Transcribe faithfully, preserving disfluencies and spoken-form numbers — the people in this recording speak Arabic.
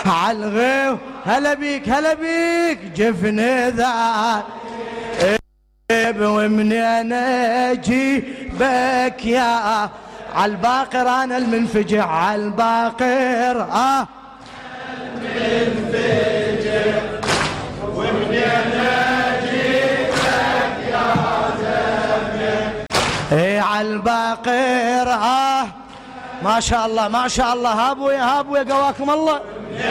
عالغيو هلا بيك هلا بيك جفن ذا ومن انا اجيبك يا عالباقر انا المنفجع عالباقر اه المنفجع ومن انا اجيبك يا زلمه اي عالباقر اه ما شاء الله ما شاء الله ها ابويا ها ابويا قواكم الله.